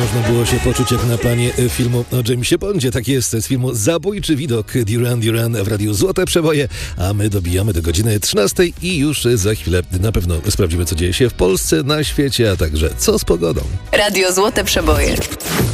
Można było się poczuć jak na planie filmu o Jamesie Bondzie. Tak jest, z filmu Zabójczy widok. Duran Duran w Radiu Złote Przeboje, a my dobijamy do godziny 13 i już za chwilę na pewno sprawdzimy, co dzieje się w Polsce, na świecie, a także co z pogodą. Radio Złote Przeboje.